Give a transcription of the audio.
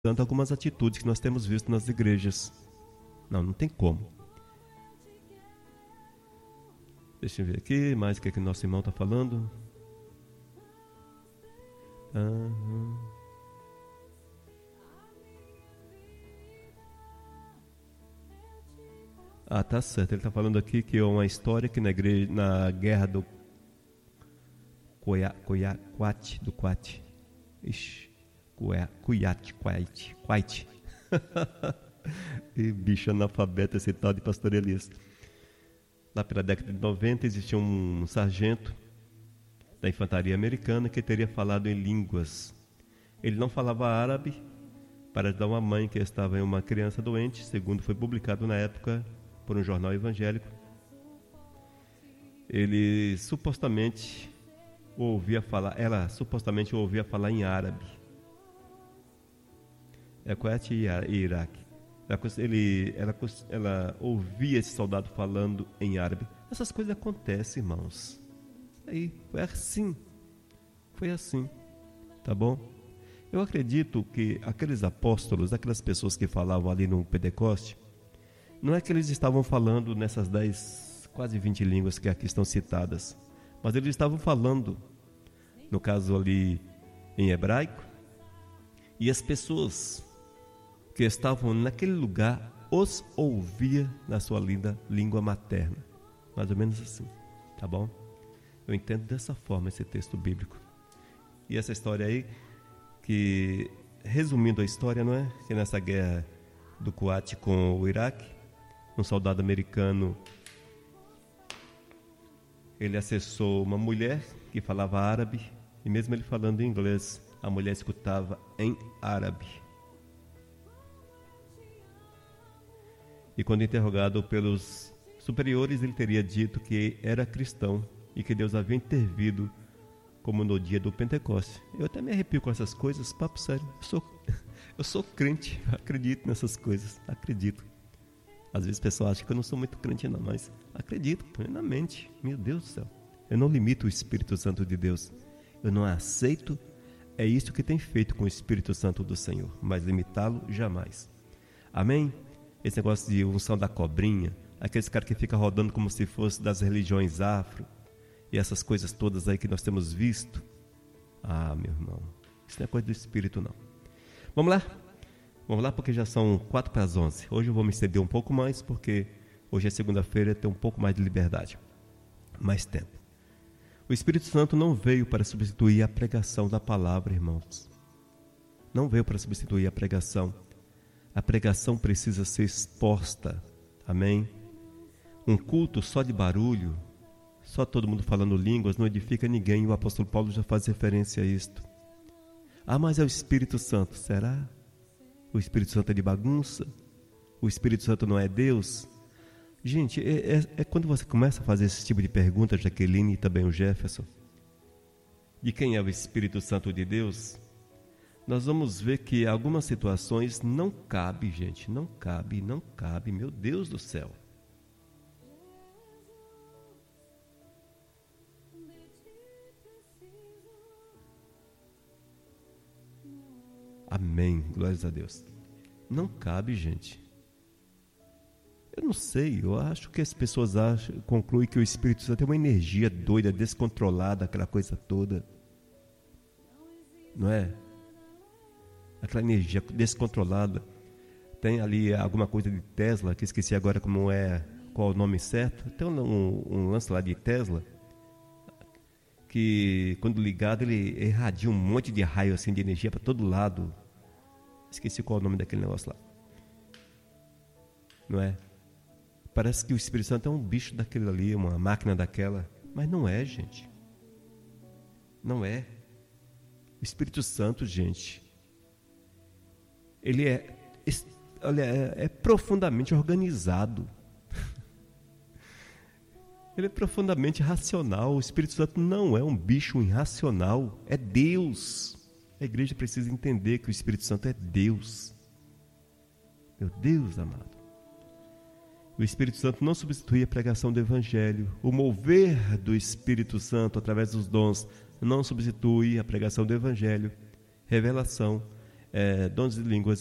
algumas atitudes que nós temos visto nas igrejas. Não tem como. Deixa eu ver aqui, mais o que nosso irmão está falando. Tá certo. Ele está falando aqui que é uma história que na guerra do Kuwait. Kuwait. E bicho analfabeto esse tal de pastor Elias. Lá pela década de 90 existia um sargento da infantaria americana que teria falado em línguas. Ele não falava árabe para ajudar uma mãe que estava em uma criança doente, segundo foi publicado na época por um jornal evangélico. Ela supostamente ouvia falar em árabe. Kuwait e Iraque. Ela ouvia esse soldado falando em árabe. Essas coisas acontecem, irmãos. Aí foi assim, tá bom? Eu acredito que aqueles apóstolos, aquelas pessoas que falavam ali no Pentecoste, não é que eles estavam falando nessas 10, quase 20 línguas que aqui estão citadas, mas eles estavam falando, no caso ali, em hebraico, e as pessoas que estavam naquele lugar os ouvia na sua linda língua materna. Mais ou menos assim, tá bom? Eu entendo dessa forma esse texto bíblico. E essa história aí, que, resumindo a história, não é? Que nessa guerra do Kuwait com o Iraque, um soldado americano, ele acessou uma mulher que falava árabe, e mesmo ele falando em inglês, a mulher escutava em árabe. E quando interrogado pelos superiores, ele teria dito que era cristão e que Deus havia intervido, como no dia do Pentecoste. Eu até me arrepio com essas coisas, papo sério. Eu sou crente, acredito nessas coisas, acredito. Às vezes o pessoal acha que eu não sou muito crente não, mas acredito plenamente. Meu Deus do céu, eu não limito o Espírito Santo de Deus, eu não aceito. É isso que tem feito com o Espírito Santo do Senhor, mas limitá-lo jamais. Amém? Esse negócio de unção da cobrinha, aqueles caras que ficam rodando como se fosse das religiões afro, e essas coisas todas aí que nós temos visto. Meu irmão, isso não é coisa do Espírito não. Vamos lá porque já são 10:45. Hoje eu vou me estender um pouco mais, porque hoje é segunda-feira, tem um pouco mais de liberdade, mais tempo. O Espírito Santo não veio para substituir a pregação da palavra, irmãos. Não veio para substituir a pregação. A pregação precisa ser exposta. Amém? Um culto só de barulho, só todo mundo falando línguas, não edifica ninguém. O apóstolo Paulo já faz referência a isto. Mas é o Espírito Santo. Será? O Espírito Santo é de bagunça? O Espírito Santo não é Deus? Gente, é quando você começa a fazer esse tipo de pergunta, Jaqueline e também o Jefferson, de quem é o Espírito Santo de Deus, nós vamos ver que algumas situações não cabe, gente, não cabe, meu Deus do céu. Amém, glórias a Deus. Não cabe, gente. Eu não sei, eu acho que as pessoas concluem que o Espírito Santo é uma energia doida, descontrolada, aquela coisa toda. Não é? Aquela energia descontrolada. Tem ali alguma coisa de Tesla, que esqueci agora qual o nome certo. Tem um lance lá de Tesla, que quando ligado ele irradia um monte de raio assim, de energia para todo lado. Esqueci qual é o nome daquele negócio lá. Não é? Parece que o Espírito Santo é um bicho daquele ali, uma máquina daquela. Mas não é, gente. Não é. O Espírito Santo, gente, ele é profundamente organizado. Ele é profundamente racional. O Espírito Santo não é um bicho irracional, é Deus. A igreja precisa entender que o Espírito Santo é Deus. Meu Deus amado. O Espírito Santo não substitui a pregação do Evangelho. O mover do Espírito Santo através dos dons não substitui a pregação do Evangelho. Revelação dons de línguas